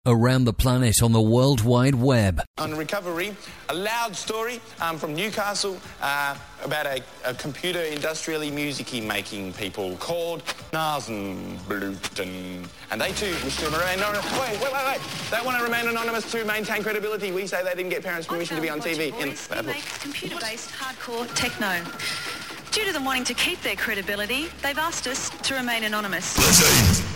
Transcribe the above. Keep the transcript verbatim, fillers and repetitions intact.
around the planet on the World Wide Web. On Recovery, a loud story um, from Newcastle uh, about a, a computer industrially music-y making people called Nasenbluten. And they too wish to remain anonymous. Wait, wait, wait, wait. They want to remain anonymous to maintain credibility. We say they didn't get parents' permission to be on T V. In he makes computer-based hardcore techno. Due to them wanting to keep their credibility, they've asked us to remain anonymous.